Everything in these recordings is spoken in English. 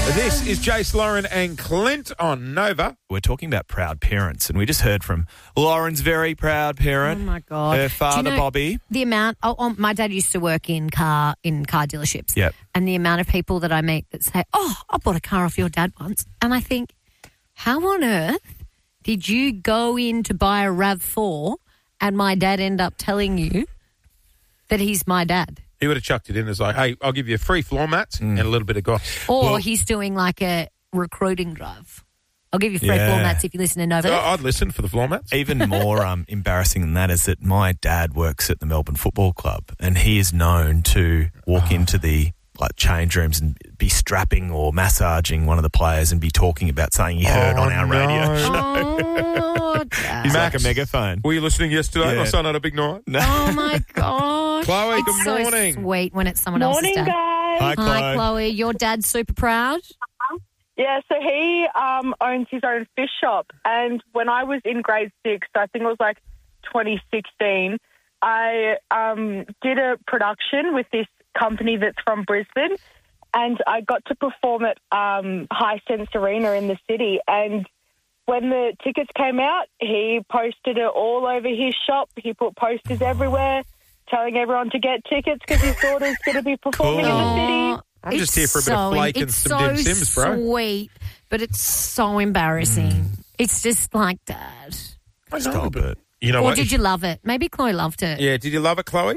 This is Jace, Lauren and Clint on Nova. We're talking about proud parents, and we just heard from Lauren's very proud parent. Oh, my God. Her father, Do you know Bobby. The amount... my dad used to work in car dealerships. Yep. And the amount of people that I meet that say, oh, I bought a car off your dad once. And I think, how on earth did you go in to buy a RAV4 and my dad end up telling you that he's my dad? He would have chucked it in as like, hey, I'll give you free floor mats and a little bit of goss. Or he's doing like a recruiting drive. I'll give you free floor mats if you listen to Nova. I'd listen for the floor mats. Even more embarrassing than that is that my dad works at the Melbourne Football Club, and he is known to walk into the change rooms and be strapping or massaging one of the players and be talking about something he heard on our radio show. Oh, Dad. He's like a megaphone. Were you listening yesterday? Yeah. My son had a big night. No. Oh, my gosh. Chloe, It's good so morning. sweet when it's someone Morning, else's dad. guys. Hi, Chloe. Hi, Chloe. Your dad's super proud? Yeah, so he owns his own fish shop. And when I was in grade 6, I think it was like 2016, I did a production with this company that's from Brisbane. And I got to perform at Hisense Arena in the city. And when the tickets came out, he posted it all over his shop. He put posters everywhere telling everyone to get tickets because his daughter's going to be performing in the city. I'm just here for a bit of flake and some dim sims, bro. It's so sweet, but it's so embarrassing. It's just like, Dad. Stop it. You know Or what? did you love it? Maybe Chloe loved it. Yeah, did you love it, Chloe?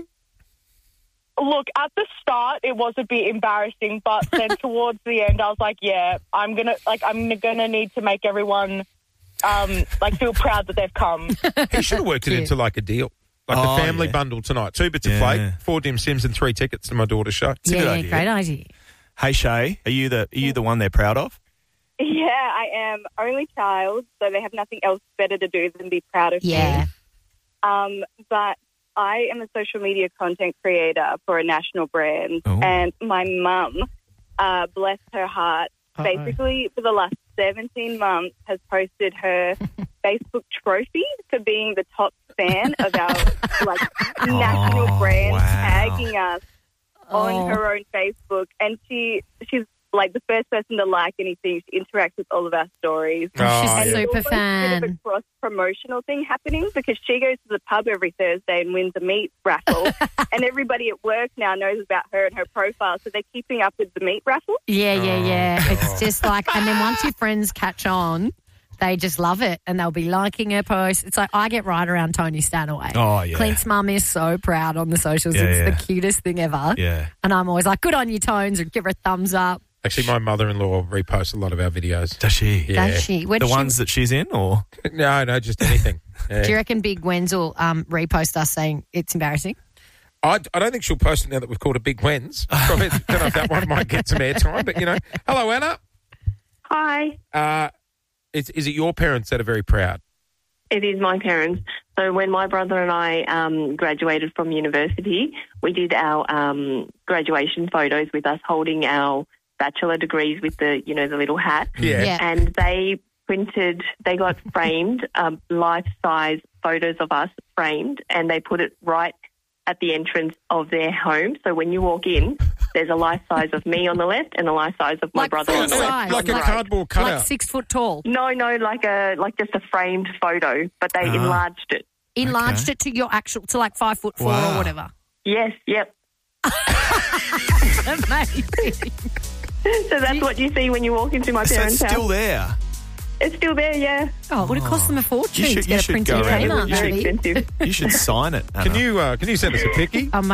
Look, at the start, it was a bit embarrassing, but then towards the end, I was like, yeah, I'm gonna need to make everyone feel proud that they've come. He should have worked it into like a deal. Like the family bundle tonight. 2 bits of flake, 4 dim sims and 3 tickets to my daughter's show. It's a good idea. Great idea. Hey, Shay, are you the one they're proud of? Yeah, I am. Only child, so they have nothing else better to do than be proud of Yeah. me. But I am a social media content creator for a national brand, and my mum, bless her heart, basically for the last 17 months has posted her Facebook trophy for being the top fan of our national brand, tagging us on her own Facebook, and she's like the first person to like anything. She interacts with all of our stories. She's a And super there's always fan. a bit of a cross-promotional thing happening because she goes to the pub every Thursday and wins a meat raffle, and everybody at work now knows about her and her profile, so they're keeping up with the meat raffle. Yeah. It's just like, and then once your friends catch on, they just love it and they'll be liking her posts. It's like I get right around Tony Stanaway. Oh, yeah. Clint's mum is so proud on the socials. Yeah, it's yeah. the cutest thing ever. Yeah. And I'm always like, good on you, Tones, or give her a thumbs up. Actually, my mother-in-law reposts a lot of our videos. Does she? Yeah. Does she? Where The does she- ones that she's in, or? No, just anything. Yeah. Do you reckon Big Wenz will repost us saying it's embarrassing? I don't think she'll post it now that we've called it Big Wens. Probably don't know if that one might get some airtime, but, Hello, Anna. Hi. Is it your parents that are very proud? It is my parents. So when my brother and I graduated from university, we did our graduation photos with us holding our bachelor degrees with the little hat. Yeah. And they got framed, life-size photos of us framed, and they put it right at the entrance of their home. So when you walk in, there's a life size of me on the left and a life size of my brother on the left. Like a cardboard cutout. Like 6 foot tall. No, like just a framed photo, but they enlarged it. Enlarged it to your actual, to like 5'4" or whatever. Yes, yep. Amazing. So that's what you see when you walk into my So parents' it's house. still there. It's still there, yeah. Oh, it would have cost them a fortune You to get a should printed go around Kmart, it. Very maybe. expensive. You should sign it, Anna. Can you send us a pickie? Oh,